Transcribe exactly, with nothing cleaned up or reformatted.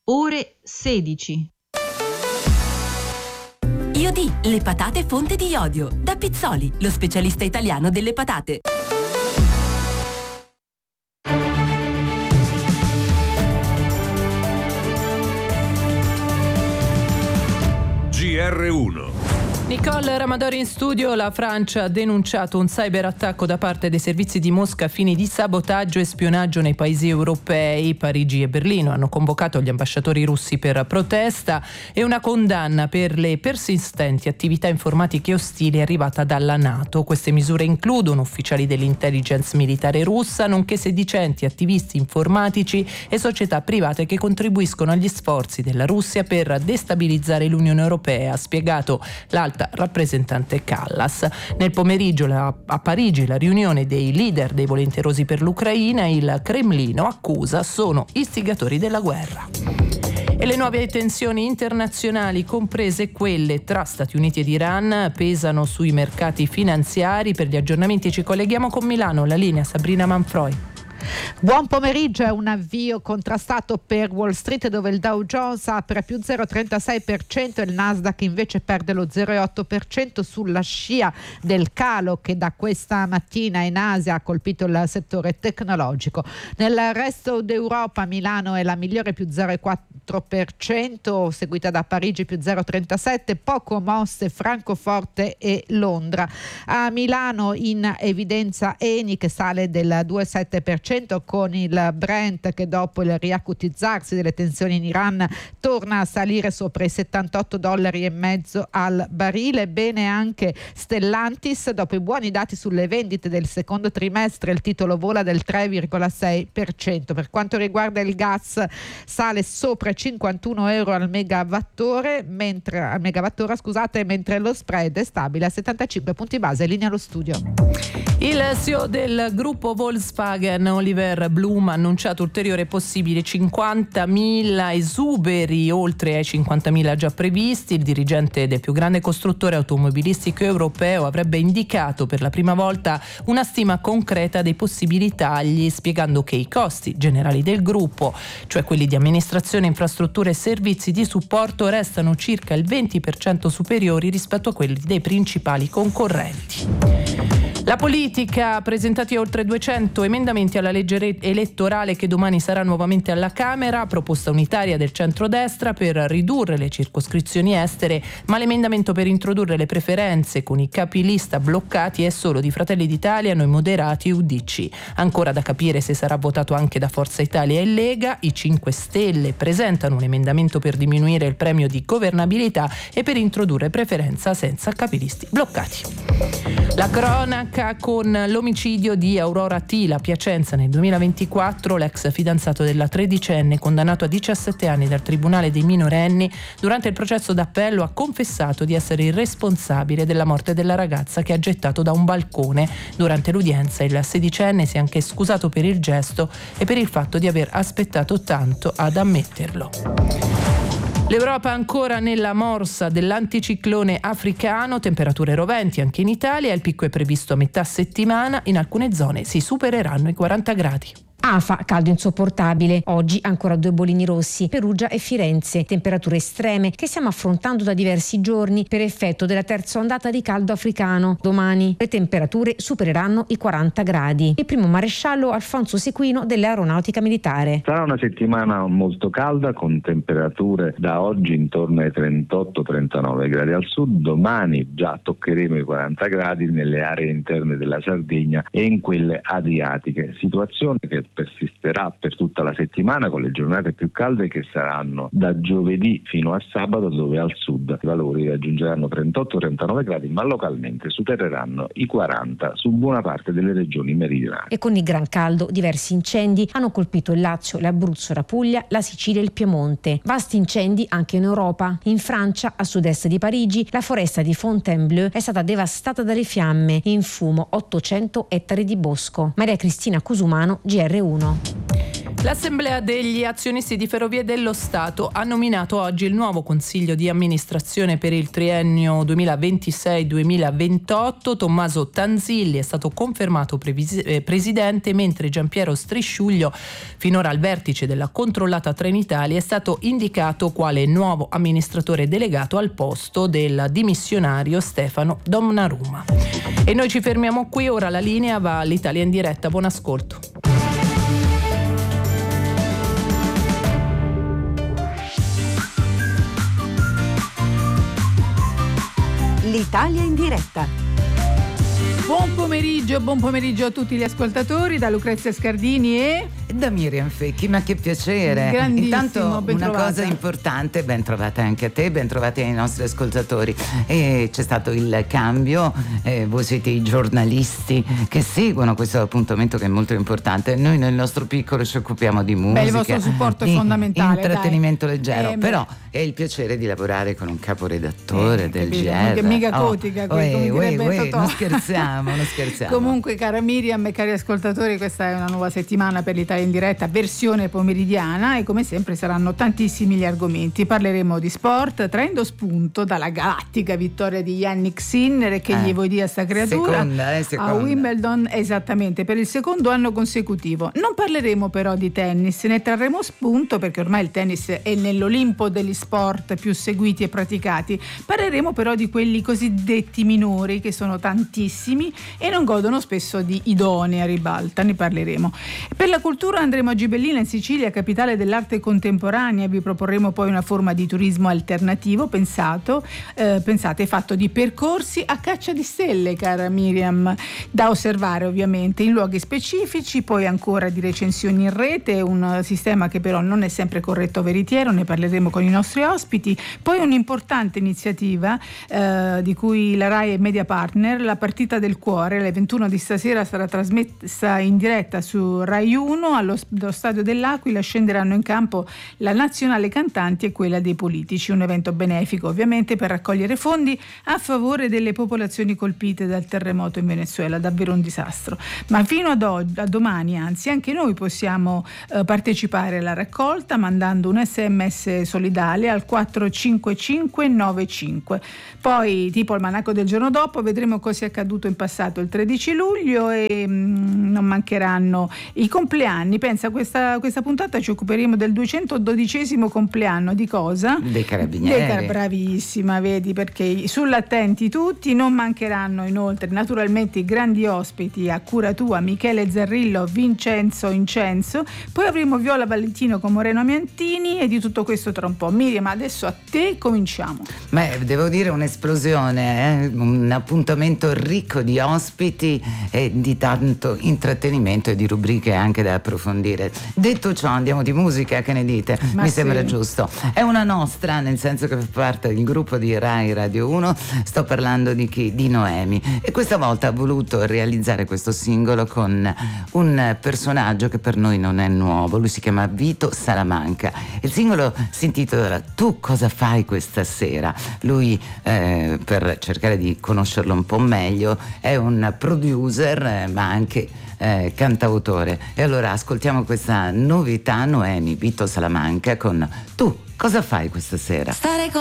ore sedici. Iodi, le patate fonte di iodio. Da Pizzoli, lo specialista italiano delle patate. G R uno. Nicole Ramadori in studio. La Francia ha denunciato un cyberattacco da parte dei servizi di Mosca a fini di sabotaggio e spionaggio nei paesi europei. Parigi e Berlino hanno convocato gli ambasciatori russi per protesta e una condanna per le persistenti attività informatiche ostili arrivata dalla NATO. Queste misure includono ufficiali dell'intelligence militare russa, nonché sedicenti attivisti informatici e società private che contribuiscono agli sforzi della Russia per destabilizzare l'Unione Europea, ha spiegato l'alta rappresentante Callas. Nel pomeriggio la, a Parigi la riunione dei leader dei volenterosi per l'Ucraina. Il Cremlino accusa sono istigatori della guerra. E le nuove tensioni internazionali, comprese quelle tra Stati Uniti ed Iran, pesano sui mercati finanziari. Per gli aggiornamenti ci colleghiamo con Milano. La linea Sabrina Manfroi. Buon pomeriggio. È un avvio contrastato per Wall Street, dove il Dow Jones apre più zero virgola trentasei per cento e il Nasdaq invece perde lo zero virgola otto per cento sulla scia del calo che da questa mattina in Asia ha colpito il settore tecnologico. Nel resto d'Europa Milano è la migliore, più zero virgola quattro per cento, seguita da Parigi più zero virgola trentasette, poco mosse Francoforte e Londra. A Milano in evidenza Eni che sale del due virgola sette per cento, con il Brent che dopo il riacutizzarsi delle tensioni in Iran torna a salire sopra i settantotto dollari e mezzo al barile. Bene anche Stellantis, dopo i buoni dati sulle vendite del secondo trimestre il titolo vola del tre virgola sei per cento. Per quanto riguarda il gas sale sopra i cinquantuno euro al megawattore, mentre al megawattora scusate, mentre lo spread è stabile a settantacinque punti base. Linea allo studio. Il C E O del gruppo Volkswagen Oliver Blume ha annunciato ulteriore possibile cinquantamila esuberi oltre ai cinquantamila già previsti. Il dirigente del più grande costruttore automobilistico europeo avrebbe indicato per la prima volta una stima concreta dei possibili tagli, spiegando che i costi generali del gruppo, cioè quelli di amministrazione, infrastrutture e servizi di supporto, restano circa il venti per cento superiori rispetto a quelli dei principali concorrenti. La politica ha presentati oltre duecento emendamenti alla legge elettorale che domani sarà nuovamente alla Camera, proposta unitaria del centrodestra per ridurre le circoscrizioni estere, ma l'emendamento per introdurre le preferenze con i capilista bloccati è solo di Fratelli d'Italia, Noi Moderati e U D C. Ancora da capire se sarà votato anche da Forza Italia e Lega. I cinque Stelle presentano un emendamento per diminuire il premio di governabilità e per introdurre preferenza senza capilisti bloccati. La cronaca con l'omicidio di Aurora Tila a Piacenza nel duemilaventiquattro. L'ex fidanzato della tredicenne, condannato a diciassette anni dal Tribunale dei minorenni, durante il processo d'appello ha confessato di essere il responsabile della morte della ragazza che ha gettato da un balcone. Durante l'udienza il sedicenne si è anche scusato per il gesto e per il fatto di aver aspettato tanto ad ammetterlo. L'Europa ancora nella morsa dell'anticiclone africano, temperature roventi anche in Italia, il picco è previsto a metà settimana, in alcune zone si supereranno i quaranta gradi. Afa, caldo insopportabile. Oggi ancora due bolini rossi, Perugia e Firenze. Temperature estreme che stiamo affrontando da diversi giorni per effetto della terza ondata di caldo africano. Domani le temperature supereranno i quaranta gradi. Il primo maresciallo Alfonso Sequino dell'Aeronautica Militare. Sarà una settimana molto calda con temperature da oggi intorno ai trentotto trentanove gradi al sud. Domani già toccheremo i quaranta gradi nelle aree interne della Sardegna e in quelle adriatiche. Situazione che persisterà per tutta la settimana con le giornate più calde che saranno da giovedì fino a sabato, dove al sud i valori raggiungeranno trentotto trentanove gradi ma localmente supereranno i quaranta su buona parte delle regioni meridionali. E con il gran caldo diversi incendi hanno colpito il Lazio, l'Abruzzo, la Puglia, la Sicilia e il Piemonte. Vasti incendi anche in Europa. In Francia, a sud-est di Parigi, la foresta di Fontainebleau è stata devastata dalle fiamme. In fumo ottocento ettari di bosco. Maria Cristina Cusumano, G R uno. L'Assemblea degli azionisti di Ferrovie dello Stato ha nominato oggi il nuovo consiglio di amministrazione per il triennio duemilaventisei duemilaventotto. Tommaso Tanzilli è stato confermato previs- eh, presidente, mentre Giampiero Strisciuglio, finora al vertice della controllata Trenitalia, è stato indicato quale nuovo amministratore delegato al posto del dimissionario Stefano Donnarumma. E noi ci fermiamo qui, ora la linea va all'Italia in diretta. Buon ascolto. L'Italia in diretta. Buon pomeriggio, buon pomeriggio a tutti gli ascoltatori, da Lucrezia Scardini e da Miriam Fecchi, ma che piacere. Grandissimo, Intanto ben una trovata. cosa importante, ben trovata anche a te, ben trovati ai nostri ascoltatori. E c'è stato il cambio, eh, voi siete i giornalisti che seguono questo appuntamento che è molto importante. Noi nel nostro piccolo ci occupiamo di musica. Beh, il vostro supporto è di fondamentale, intrattenimento dai. leggero, Eh, però è il piacere di lavorare con un caporedattore Eh, del capito, G R. mica- mica Oh, cotica, oh, come eh, direbbe uè, uè, Totò. non scherziamo, non scherziamo. Comunque, cara Miriam e cari ascoltatori, questa è una nuova settimana per l'Italia in diretta, versione pomeridiana, e come sempre saranno tantissimi gli argomenti. Parleremo di sport, traendo spunto dalla galattica vittoria di Yannick Sinner, e che Eh, gli vuoi dire a sta creatura, seconda, eh, seconda. a Wimbledon, esattamente, per il secondo anno consecutivo. Non parleremo però di tennis, ne trarremo spunto perché ormai il tennis è nell'Olimpo degli sport più seguiti e praticati. Parleremo però di quelli cosiddetti minori, che sono tantissimi e non godono spesso di idonea ribalta, ne parleremo. Per la cultura andremo a Gibellina in Sicilia, capitale dell'arte contemporanea. Vi proporremo poi una forma di turismo alternativo pensato, eh, pensate, fatto di percorsi a caccia di stelle, cara Miriam, da osservare ovviamente in luoghi specifici, poi ancora di recensioni in rete, un sistema che però non è sempre corretto o veritiero, ne parleremo con i nostri ospiti. Poi un'importante iniziativa eh, di cui la Rai è media partner, la partita del cuore, alle ventuno di stasera sarà trasmessa in diretta su Rai uno. Allo, allo stadio dell'Aquila scenderanno in campo la nazionale cantanti e quella dei politici, un evento benefico ovviamente per raccogliere fondi a favore delle popolazioni colpite dal terremoto in Venezuela, davvero un disastro. Ma fino ad oggi, a domani anzi, anche noi possiamo eh, partecipare alla raccolta mandando un sms solidale al quattro cinque cinque nove cinque. Poi, tipo almanacco del giorno dopo, vedremo cosa è accaduto in passato il tredici luglio e mh, non mancheranno i compleanni. Pensa, questa, questa puntata ci occuperemo del duecentododicesimo compleanno di cosa? Dei carabinieri. Dei car- bravissima, vedi, perché sull'attenti tutti. Non mancheranno inoltre naturalmente i grandi ospiti a cura tua, Michele Zarrillo, Vincenzo Incenso. Poi avremo Viola Valentino con Moreno Amiantini, e di tutto questo tra un po'. Miriam, adesso a te, cominciamo. Beh, devo dire un'esplosione, eh? Un appuntamento ricco di ospiti e di tanto intrattenimento e di rubriche anche da approfondire. Detto ciò, andiamo di musica, che ne dite? Ma Mi sì. sembra giusto. È una nostra, nel senso che fa parte del gruppo di Rai Radio uno. Sto parlando di chi? Di Noemi. E questa volta ha voluto realizzare questo singolo con un personaggio che per noi non è nuovo. Lui si chiama Vito Salamanca. Il singolo si intitola Tu cosa fai questa sera? Lui, eh, per cercare di conoscerlo un po' meglio, è un producer, eh, ma anche eh, cantautore. E allora ascoltiamo questa novità, Noemi, Vito Salamanca, con Tu cosa fai questa sera? Stare con